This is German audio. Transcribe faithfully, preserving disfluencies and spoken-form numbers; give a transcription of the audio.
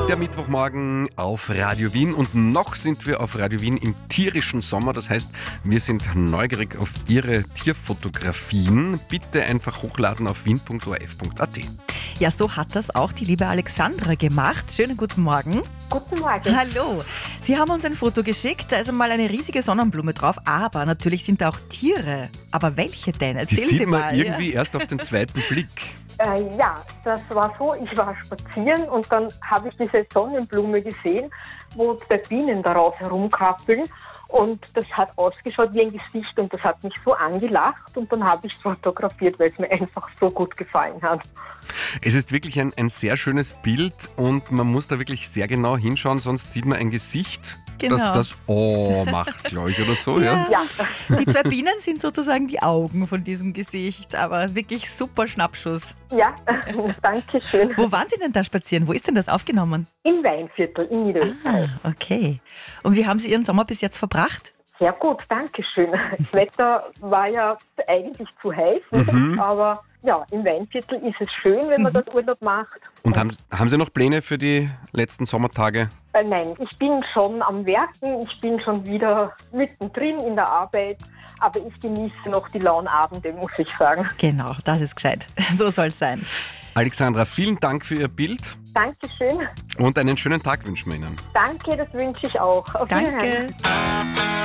Der Mittwochmorgen auf Radio Wien und noch sind wir auf Radio Wien im tierischen Sommer. Das heißt, wir sind neugierig auf Ihre Tierfotografien. Bitte einfach hochladen auf wien punkt o r f punkt a t. Ja, so hat das auch die liebe Alexandra gemacht. Schönen guten Morgen. Guten Morgen. Hallo. Sie haben uns ein Foto geschickt, da ist einmal eine riesige Sonnenblume drauf, aber natürlich sind da auch Tiere. Aber welche denn? Die Erzählen sieht Sie man mal. irgendwie erst auf den zweiten Blick. Äh, ja, das war so, ich war spazieren und dann habe ich diese Sonnenblume gesehen, wo zwei Bienen darauf herumkrabbeln und das hat ausgeschaut wie ein Gesicht und das hat mich so angelacht und dann habe ich es fotografiert, weil es mir einfach so gut gefallen hat. Es ist wirklich ein, ein sehr schönes Bild und man muss da wirklich sehr genau hinschauen, sonst sieht man ein Gesicht, Genau. das das Oh macht, glaube ich, oder so. Ja. Ja, Die zwei Bienen sind sozusagen die Augen von diesem Gesicht, aber wirklich super Schnappschuss. ja, danke schön. Wo waren Sie denn da spazieren? Wo ist denn das aufgenommen? Im Weinviertel in Niederösterreich. Ah, okay. Und wie haben Sie Ihren Sommer bis jetzt verbracht? Sehr gut, danke schön. Das Wetter war ja eigentlich zu heiß, Mhm. aber ja, im Weinviertel ist es schön, wenn man dort Urlaub macht. Und haben, haben Sie noch Pläne für die letzten Sommertage? Äh, nein, ich bin schon am Werken, ich bin schon wieder mittendrin in der Arbeit, aber ich genieße noch die lauen Abende, muss ich sagen. Genau, das ist gescheit. So soll es sein. Alexandra, vielen Dank für Ihr Bild Dankeschön. und einen schönen Tag wünschen wir Ihnen. Danke, das wünsche ich auch. Auf Wiederhören. Danke.